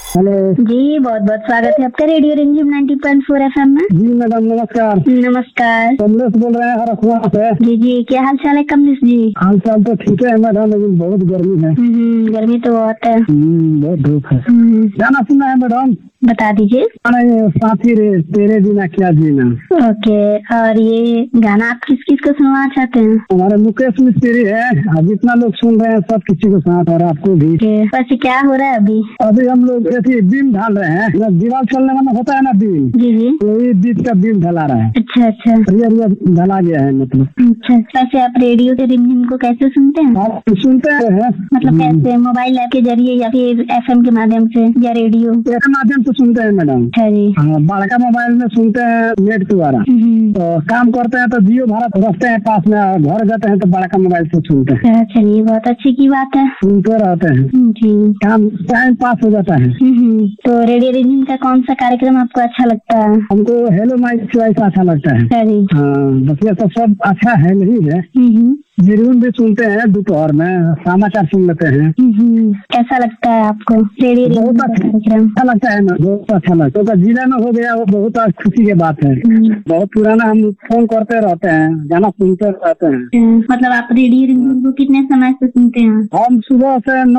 Hello जी, बहुत बहुत स्वागत है आपका रेडियो रिमझिम 90.4 FM में। जी मैडम नमस्कार। नमस्कार। कमलेश बोल रहे हैं हरसुआ से। जी जी, क्या हाल चाल है कमलेश जी? हाल चाल तो ठीक है मैडम, लेकिन बहुत गर्मी है। गर्मी तो बहुत है। बहुत धूप है। गाना सुनना है मैडम? बता दीजिए। अरे साथी रे तेरे बिना क्या जीना। ओके, और ये गाना आप किस किस को सुनवाना चाहते हैं? हमारे मुकेश मिस्त्री है, अब जितना लोग सुन रहे हैं सब किसी को साथ और आपको भी। वैसे क्या हो रहा है अभी? अभी हम लोग ऐसी बीम ढाल रहे हैं, दीवार चलने वाला होता है ना बीम, जी जी, वही बीच का बीम ढला रहा है। अच्छा अच्छा, ढला गया है मतलब। अच्छा। वैसे आप रेडियो के रिमझिम को कैसे सुनते हैं? आप सुनते हैं मतलब कैसे, मोबाइल ऐप के जरिए या फिर FM के माध्यम से या रेडियो के माध्यम से सुनते हैं मैडम। अच्छा जी। हाँ, बड़का मोबाइल में सुनते हैं नेट द्वारा। तो काम करते हैं तो जियो भारत रखते हैं पास में, घर जाते हैं तो बड़का मोबाइल से सुनते हैं। चलिए, बहुत अच्छी की बात है। सुनते रहते हैं जी। काम टाइम पास हो जाता है। तो रेडियो रिमझिम का कौन सा कार्यक्रम आपको अच्छा लगता है? हमको हेलो माई चॉइस अच्छा लगता है। हाँ, बस ये तो सब अच्छा है नहीं है। निर्गुण भी सुनते हैं, दोपहर में समाचार सुन लेते हैं। कैसा लगता है आपको रेडियो रिमझिम का कार्यक्रम? अच्छा लगता है ना, बहुत अच्छा लगता है। तो जिले में हो गया वो बहुत खुशी की बात है। बहुत पुराना, हम फोन करते रहते हैं, गाना सुनते रहते हैं। मतलब आप रेडियो रिमझिम को कितने समय से सुनते हैं? हम सुबह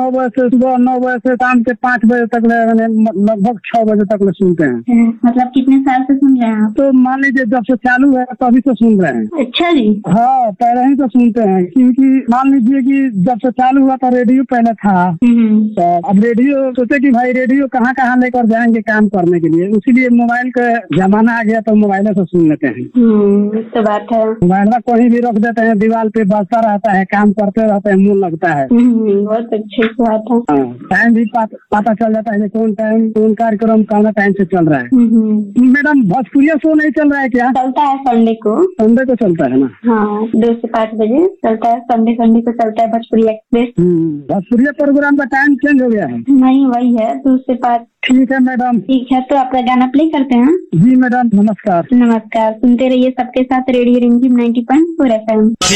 9 बजे से शाम के 5 बजे तक, लगभग 6 बजे तक सुनते हैं। मतलब कितने साल से सुन रहे हैं आप? तो मान लीजिए जब से चालू है तभी से सुन रहे हैं। अच्छा जी। हाँ, पहले ही तो सुनते हैं, क्योंकि मान लीजिए कि जब से चालू हुआ तो रेडियो पहले था। तो अब रेडियो सोचे कि भाई रेडियो कहाँ कहाँ लेकर जाएंगे काम करने के लिए, इसीलिए मोबाइल का जमाना आ गया तो मोबाइल से सुन लेते हैं। तो बात है। मोबाइल में कहीं भी रख देते हैं, दीवार पे बजता रहता है, काम करते रहते हैं, मन लगता है। बहुत अच्छी बात है। टाइम भी पता चल जाता है कौन टाइम कौन कार्यक्रम कौन टाइम से चल रहा है। मैडम भोजपुरिया शो नहीं चल रहा है क्या? चलता है संडे को। संडे को चलता है ना? हाँ, 2 से 5 बजे चलता है। संडे को चलता है भोजपुरी एक्सप्रेस। भोजपुरिया प्रोग्राम का टाइम चेंज हो गया है? नहीं, वही है 2 से 5। ठीक है मैडम। ठीक है, तो आपका गाना प्ले करते हैं। जी मैडम नमस्कार। नमस्कार। सुनते रहिए सबके साथ रेडियो रिमझिम 90.4 FM।